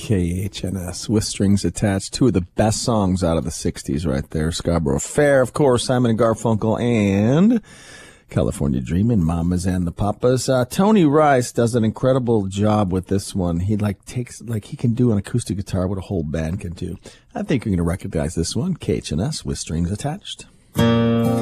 KHNS with Strings Attached. Two of the best songs out of the 60s right there. Scarborough Fair, of course, Simon and Garfunkel, and California Dreamin', Mamas and the Papas. Tony Rice does an incredible job with this one. He takes he can do an acoustic guitar, what a whole band can do. I think you're going to recognize this one, KHNS with Strings Attached.